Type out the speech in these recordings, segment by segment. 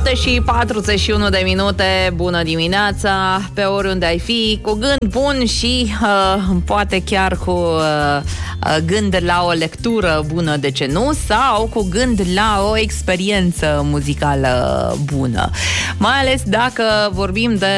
7:41. Bună dimineața, pe oriunde ai fi, cu gând bun și poate chiar cu gând la o lectură bună, de ce nu, sau cu gând la o experiență muzicală bună. Mai ales dacă vorbim de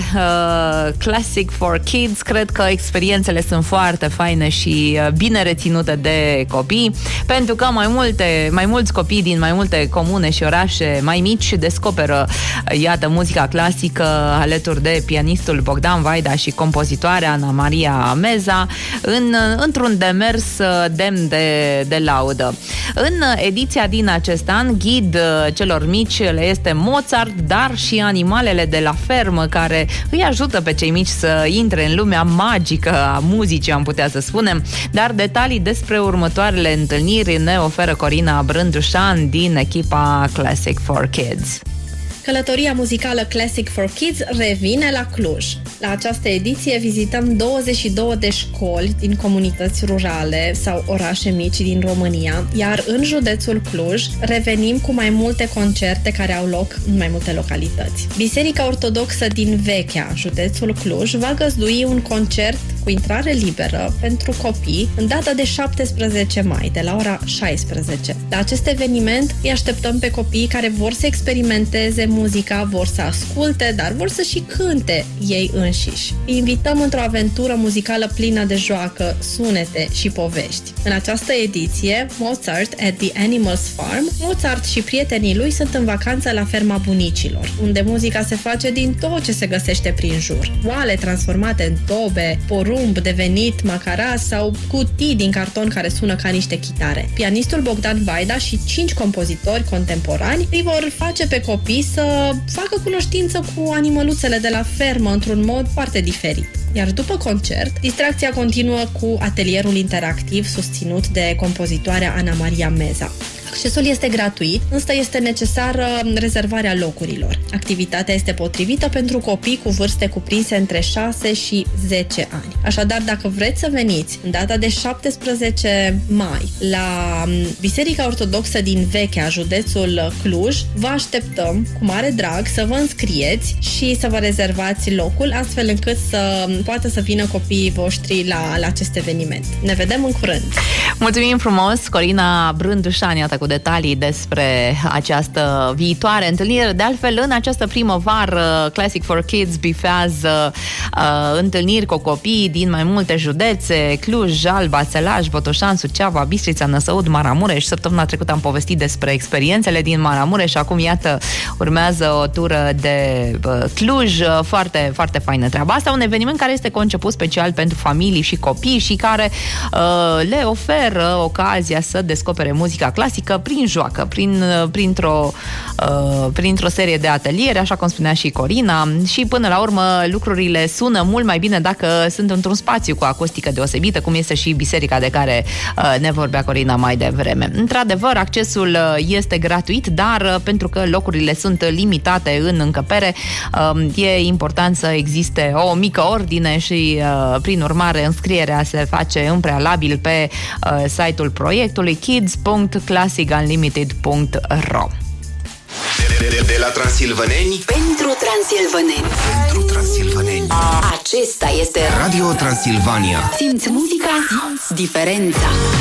Classic for Kids, cred că experiențele sunt foarte faine și bine reținute de copii, pentru că mai mulți copii din mai multe comune și orașe mai mici descoperă, iată, muzica clasică alături de pianistul Bogdan Vaida și compozitoarea Ana Maria Meza într-un demers demn de laudă. În ediția din acest an, ghid celor mici le este Mozart, dar și animalele de la fermă, care îi ajută pe cei mici să intre în lumea magică a muzicii, am putea să spunem. Dar detalii despre următoarele întâlniri ne oferă Corina Brândușan din echipa Classic for Kids. Călătoria muzicală Classic for Kids revine la Cluj. La această ediție vizităm 22 de școli din comunități rurale sau orașe mici din România, iar în județul Cluj revenim cu mai multe concerte care au loc în mai multe localități. Biserica Ortodoxă din Vechea, județul Cluj, va găzdui un concert cu intrare liberă pentru copii în data de 17 mai, de la ora 16. La acest eveniment îi așteptăm pe copiii care vor să experimenteze muzica, vor să asculte, dar vor să și cânte ei înșiși. Îi invităm într-o aventură muzicală plină de joacă, sunete și povești. În această ediție, Mozart at the Animals Farm, Mozart și prietenii lui sunt în vacanță la ferma bunicilor, unde muzica se face din tot ce se găsește prin jur. Oale transformate în tobe, porumb devenit macara sau cutii din carton care sună ca niște chitare. Pianistul Bogdan Vaida și 5 compozitori contemporani îi vor face pe copii să facă cunoștință cu animăluțele de la fermă într-un mod foarte diferit. Iar după concert, distracția continuă cu atelierul interactiv susținut de compozitoarea Ana Maria Meza. Accesul este gratuit, însă este necesară rezervarea locurilor. Activitatea este potrivită pentru copii cu vârste cuprinse între 6 și 10 ani. Așadar, dacă vreți să veniți în data de 17 mai la Biserica Ortodoxă din Vechea, județul Cluj, vă așteptăm cu mare drag să vă înscrieți și să vă rezervați locul, astfel încât să poată să vină copiii voștri la acest eveniment. Ne vedem în curând! Mulțumim frumos, Corina Brândușan, iată, cu detalii despre această viitoare întâlnire. De altfel, în această primăvară, Classic for Kids bifează întâlniri cu copii din mai multe județe: Cluj, Alba, Sălaj, Botoșani, Suceava, Bistrița, Năsăud, Maramureș. Săptămâna trecută am povestit despre experiențele din Maramureș și acum, iată, urmează o tură de Cluj. Foarte, foarte faină treaba asta. Un eveniment care este conceput special pentru familii și copii și care le oferă ocazia să descopere muzica clasică prin joacă, printr-o serie de ateliere, așa cum spunea și Corina, și până la urmă lucrurile sună mult mai bine dacă sunt într-un spațiu cu acustică deosebită, cum este și biserica de care ne vorbea Corina mai devreme. Într-adevăr, accesul este gratuit, dar pentru că locurile sunt limitate în încăpere, e important să existe o mică ordine și, prin urmare, înscrierea se face în prealabil pe site-ul proiectului kids.classicanlimited.ro. De la transilvaneni pentru transilvaneni. Pentru transilvaneni. Acesta este Radio Transilvania. Simți muzica, simți diferența.